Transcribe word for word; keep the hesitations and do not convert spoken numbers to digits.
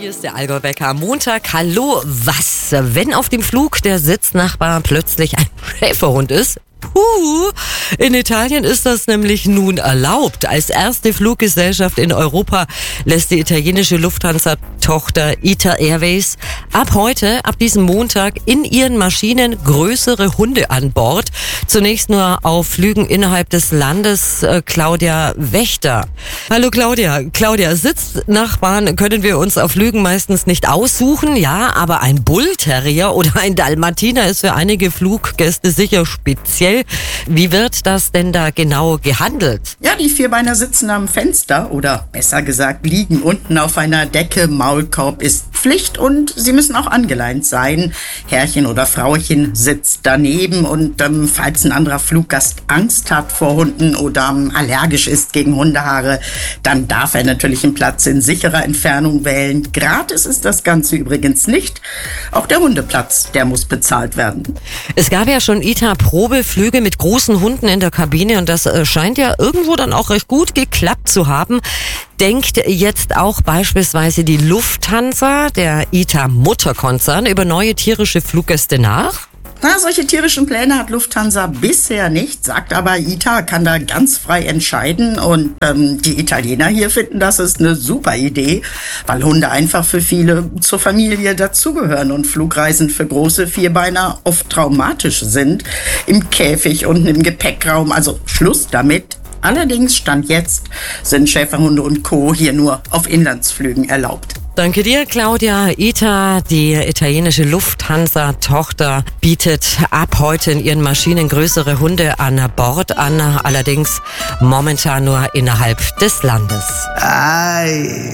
Hier ist der Allgäu-Wecker am Montag. Hallo, was, wenn auf dem Flug der Sitznachbar plötzlich ein Schäferhund ist? Puh, in Italien ist das nämlich nun erlaubt. Als erste Fluggesellschaft in Europa lässt die italienische Lufthansa-Tochter ITA Airways ab heute, ab diesem Montag, in ihren Maschinen größere Hunde an Bord. Zunächst nur auf Flügen innerhalb des Landes. Äh, Claudia Wächter. Hallo Claudia. Claudia, Sitznachbarn können wir uns auf Flügen meistens nicht aussuchen, ja, aber ein Bullterrier oder ein Dalmatiner ist für einige Fluggäste sicher speziell. Wie wird das denn da genau gehandelt? Ja, die Vierbeiner sitzen am Fenster oder besser gesagt liegen unten auf einer Decke. Maulkorb ist Pflicht und sie müssen auch angeleint sein. Herrchen oder Frauchen sitzt daneben und ähm, falls ein anderer Fluggast Angst hat vor Hunden oder ähm, allergisch ist gegen Hundehaare, dann darf er natürlich einen Platz in sicherer Entfernung wählen. Gratis ist das Ganze übrigens nicht. Auch der Hundeplatz, der muss bezahlt werden. Es gab ja schon ITA-Probeflüge mit großen Hunden in der Kabine und das äh, scheint ja irgendwo dann auch recht gut geklappt zu haben. Denkt jetzt auch beispielsweise die Lufthansa, der ITA-Mutterkonzern, über neue tierische Fluggäste nach? Na, solche tierischen Pläne hat Lufthansa bisher nicht, sagt aber ITA kann da ganz frei entscheiden und ähm, die Italiener hier finden, das ist eine super Idee, weil Hunde einfach für viele zur Familie dazugehören und Flugreisen für große Vierbeiner oft traumatisch sind, im Käfig und im Gepäckraum, also Schluss damit. Allerdings, Stand jetzt, sind Schäferhunde und Co. hier nur auf Inlandsflügen erlaubt. Danke dir, Claudia. ITA, die italienische Lufthansa-Tochter, bietet ab heute in ihren Maschinen größere Hunde an Bord an, allerdings momentan nur innerhalb des Landes. Ei.